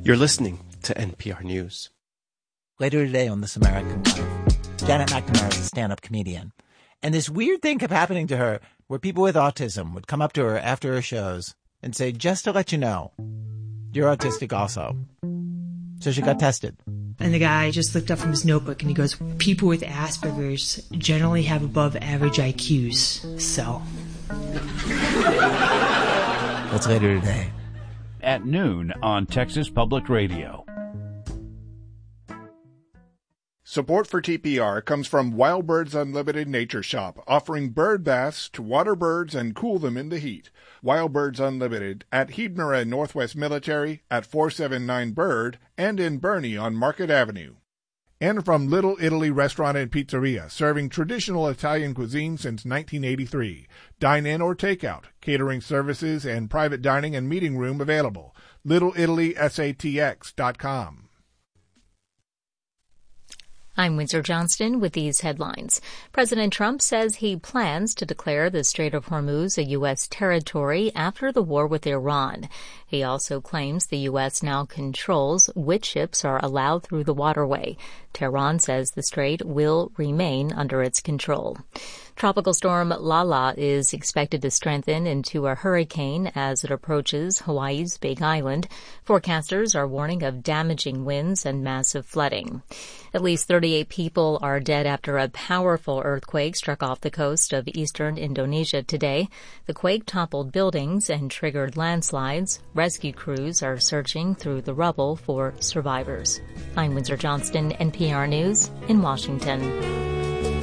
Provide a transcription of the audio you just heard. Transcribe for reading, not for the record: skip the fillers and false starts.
You're listening to NPR News. Later today on This American Life, Janet McNamara is a stand-up comedian. And this weird thing kept happening to her where people with autism would come up to her after her shows and say, just to let you know, you're autistic also. So she got tested. And the guy just looked up from his notebook and he goes, people with Asperger's generally have above average IQs, so. That's later today. At noon on Texas Public Radio. Support for TPR comes from Wild Birds Unlimited Nature Shop, offering bird baths to water birds and cool them in the heat. Wild Birds Unlimited at Heidner and Northwest Military at 479 Bird and in Bernie on Market Avenue. And from Little Italy Restaurant and Pizzeria, serving traditional Italian cuisine since 1983. Dine-in or takeout, catering services, and private dining and meeting room available. LittleItalySATX.com. I'm Windsor Johnston with these headlines. President Trump says he plans to declare the Strait of Hormuz a U.S. territory after the war with Iran. He also claims the U.S. now controls which ships are allowed through the waterway. Tehran says the strait will remain under its control. Tropical storm Lala is expected to strengthen into a hurricane as it approaches Hawaii's Big Island. Forecasters are warning of damaging winds and massive flooding. At least 38 people are dead after a powerful earthquake struck off the coast of eastern Indonesia today. The quake toppled buildings and triggered landslides. Rescue crews are searching through the rubble for survivors. I'm Windsor Johnston, NPR News in Washington.